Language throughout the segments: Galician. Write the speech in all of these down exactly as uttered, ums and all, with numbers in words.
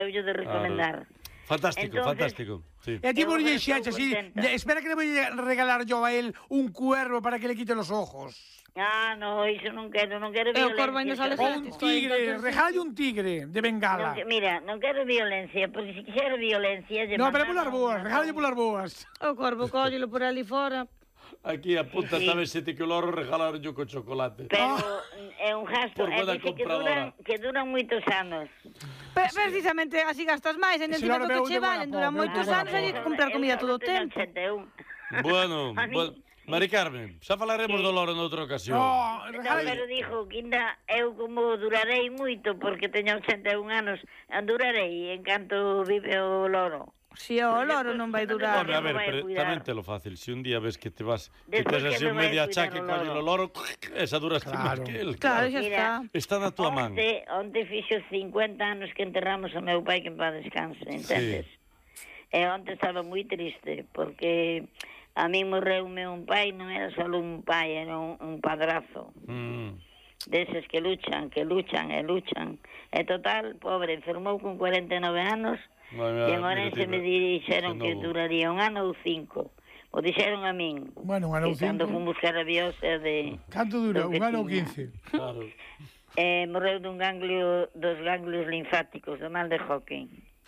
eu de recomendar. Fantástico, Entonces, fantástico. Sí. E ti Eu vos lle estou xeaxe así, contenta. de- espera que le voy a regalar yo a él un cuervo para que le quite los ojos. Ah, no, iso non quero, non quero E o violencia. corvo aí non sale O xa un gratis. saco. tigre, entonces, regálale un tigre de Non bengala. que- mira, non quero violencia, porque se quixera violencia... lle No, pero mandan polas boas, unha- regálale polas boas. O corvo collelo por ali fora. Aquí apunta Sí, sí. tamén sete que o loro regalaron yo con chocolate. Pero Ah. é un gasto, Por é buena dice que compradora. duran, que duran moitos anos. Pe- Precisamente así gastas máis, en Se encima lo do que veo che de buena valen, po, duran veo de moitos buena anos, po. hai que comprar comida todo o tempo. ochenta e un. Bueno, A mí- bueno, Mari Carmen, xa falaremos Sí. do loro noutra ocasión. No, No, regálale. pero dixo que ainda eu como durarei moito porque teño ochenta e un anos, durarei en canto vive o loro. Si o loro non vai durar. Home, a ver, vai a pero cuidar. tamén te lo fácil. Si un día ves que te vas, que Despois tes así que me un vai medio a cuidar achaque o con loro. el loro, esa duras Claro. máis que el. Claro, xa Mira, está. Está na túa man. Onte, onte fixo cincuenta anos que enterramos a meu pai que en paz descanse, entendes? E onte estaba moi triste porque a mí morreume un pai, non era só un pai, era un, un padrazo. Mm. Deses que luchan, que luchan e luchan. E total, pobre, enfermou con cuarenta e nove anos Bueno, e en mira, Orense mira, me dixeron que que novo. duraría un ano ou cinco. O dixeron a min. Bueno, un ano ou E cando cinco. fun buscar a biopsia de... Canto dura? do que Un ano ou tiña. quince? Claro. Eh, morreu dun ganglio, dos ganglios linfáticos, do mal de Hawking.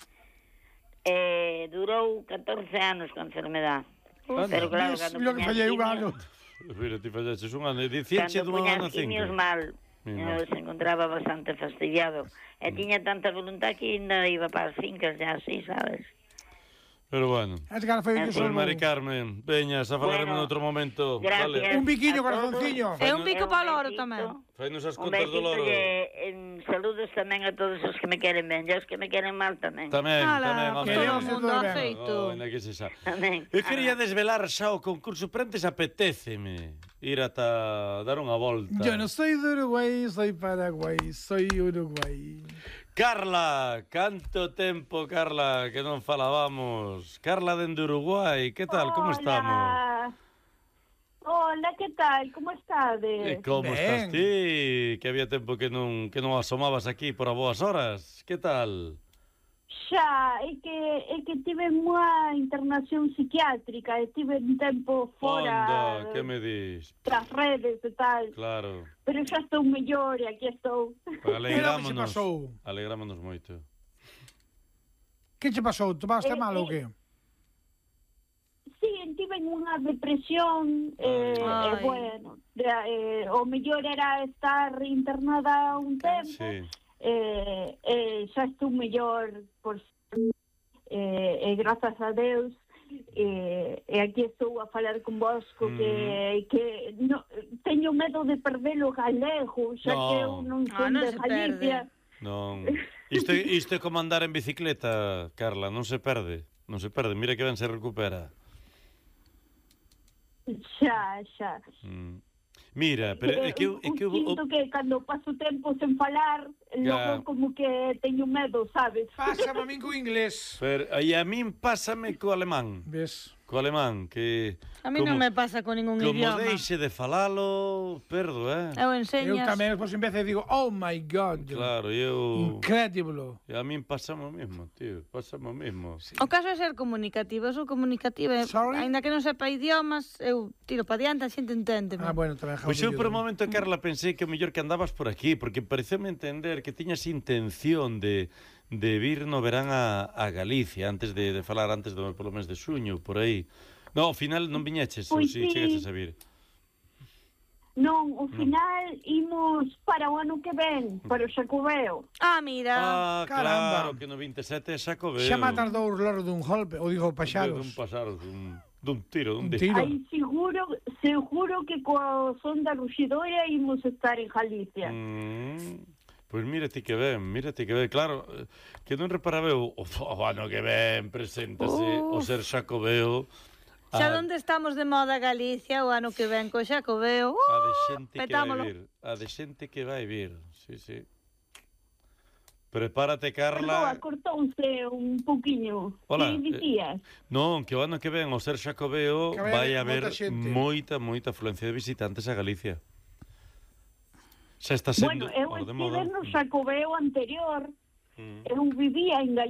Eh, durou catorce anos con enfermedad. Anda. Pero claro, Ves, cando lo que puñas fallei un quimios- ano. Mira, ti fallaches un ano, dicíanche Cando dun puñas ano a cinco. quimios mal, Mira. eh, se encontraba bastante fastidiado. E tiña tanta voluntad que ainda iba para as fincas, ya así, sabes? Pero bueno. Es que foi que Pues, Pois solo... Mari Carmen, veña, xa falaremos Bueno, noutro momento. gracias. Vale. Un biquiño, a todos. corazonciño. E un bico E para o loro besito. tamén. Fainos as Un contas do besito loro. e en saludos tamén a todos os que me queren ben, e os que me queren mal tamén. Tamén, Ala, tamén. todo Queremos o que mundo todo ben. afeito. Oh, ainda que se xa. Tamén. Eu quería desvelar xa o concurso, pero antes apetéceme ir ata dar unha volta. Yo no soy de Uruguay, soy Paraguay, soy Uruguay. Carla, canto tempo, Carla, que non falábamos. Carla dende Uruguai, que tal, como estamos? Hola, ¿qué tal? ¿Cómo E estades? como Ben. estás ti? Que había tempo que non que non asomabas aquí por a boas horas. Que tal? Xa, é que é que tive unha internación psiquiátrica e tive un tempo fora Onda, que me dis? das redes e tal, Claro. pero xa estou mellor e aquí estou. Alegrámonos. que che pasou? Alegrámonos moito. Que che pasou? Tomaste Eh, mal ou eh, que? Sí, tive unha depresión e, Ai. e bueno, de, eh, o mellor era estar internada un tempo. Sí. Eh, eh, xa estou mellor por eh, e grazas a Deus eh, e aquí estou a falar con vos co que, que no, teño medo de perder o galego xa No. que eu non Ah, son non de se Galicia. Non. Isto, isto é como andar en bicicleta, Carla, non se perde. Non se perde, mira que ben se recupera. Xa, xa. Mm. Mira, pero é que eu... É que eu eu sinto que cando paso tempo sen falar Ya. logo como que teño medo, sabes? Pásame a min co inglés. pero, aí a min pásame co alemán. Ves? Co alemán, que... A mí non me pasa con ningún Como idioma. deixe de falalo, perdo, eh? Eu Eu enseñas. tamén, despois en vez de digo, oh my God. Claro, eu... Incredible. E a min pásame o mismo, tío, pásame o mismo. O caso é ser comunicativo, eu sou comunicativa. e, Sorry? Aínda que non sepa idiomas, eu tiro para diante, a xente entende. Ah, bueno, tamén Pois eu por un momento, Carla, pensei que o mellor que andabas por aquí, porque pareceume entender que tiñas intención de, de vir no verán a, a Galicia, antes de, de falar antes do polo mes de xuño, por aí. No, ao final non viñeches, ou Pois si sí. chegaches a vir. Non, ao final imos para o ano que ven, para o Xacobeo. Ah, mira. Ah, caramba. claro, que no vinte e sete é Xacobeo. Xa matan dous loros dun golpe, ou digo Dun paxaros. paxaro, dun, dun tiro, dun Un disparo. tiro. Aí seguro, seguro que coa sonda ruxidora imos estar en Galicia. Mm, pois mira ti que ben, mira ti que ben. Claro, eh, que non reparaba eu, o, o ano que ven, preséntase o Uf. ser Xacobeo. Xa a- onde estamos de moda Galicia o ano que ven co Xacobeo. A de Uh, xente que vai petámolo. vir. A de xente que vai vir. Sí, sí. Prepárate, Perdón, Carla. cortouse un pouquiño. Hola, Que dicías? Non, que o ano que ven, ao ser Xacobeo, Que vai vai haber haber moita xente. moita, moita afluencia de visitantes a Galicia. Xa está sendo Bueno, eu o de estive moda. no Xacobeo anterior, Mm. eu vivía en Galicia.